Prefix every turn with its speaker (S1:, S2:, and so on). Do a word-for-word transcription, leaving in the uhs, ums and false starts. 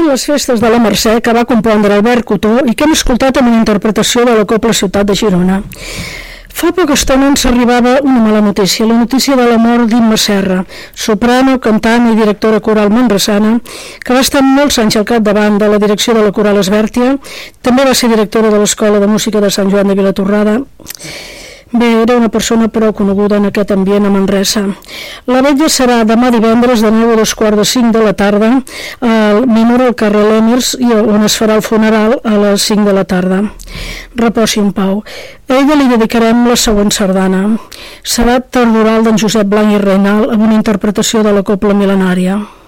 S1: les festes de la Mercè, que va compondre Albert Cotó i que hem escoltat amb una interpretació de la Cobla Ciutat de Girona. Fa poca estona ens arribava una mala notícia, la notícia de la mort d'Imma Serra, soprano, cantant i directora coral manresana, que va estar molts anys al capdavant de la direcció de la Coral Esbèrtia, també va ser directora de l'Escola de Música de Sant Joan de Vilatorrada. Bé, era una persona prou coneguda en aquest ambient a Manresa. La vetlla serà demà divendres de nou a dos quarts de cinc de la tarda al Memorial al carrer Lèmers, on es farà el funeral a les cinc de la tarda. Reposi en pau. A ella li dedicarem la següent sardana. Serà Tardoral d'en Josep Blanc i Reinal amb una interpretació de la Cobla Mil·lenària.